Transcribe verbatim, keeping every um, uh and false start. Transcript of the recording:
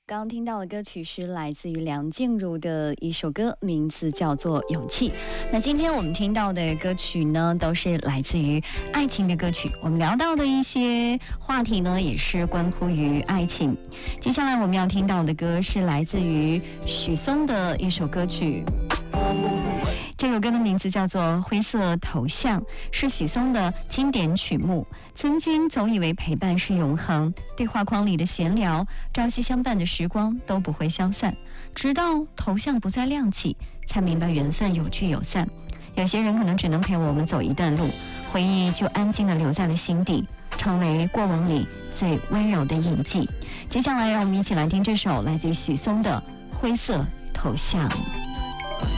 刚刚听到的歌曲是来自于梁静茹的一首歌，名字叫做《勇气》。那今天我们听到的歌曲呢，都是来自于爱情的歌曲。我们聊到的一些话题呢，也是关乎于爱情。接下来我们要听到的歌是来自于许嵩的一首歌曲。这首歌的名字叫做《灰色头像》，是许嵩的经典曲目。曾经总以为陪伴是永恒，对话框里的闲聊、朝夕相伴的时光都不会消散，直到头像不再亮起，才明白缘分有聚有散。有些人可能只能陪我们走一段路，回忆就安静地留在了心底，成为过往里最温柔的印记。接下来让我们一起来听这首来自于许嵩的《灰色头像》。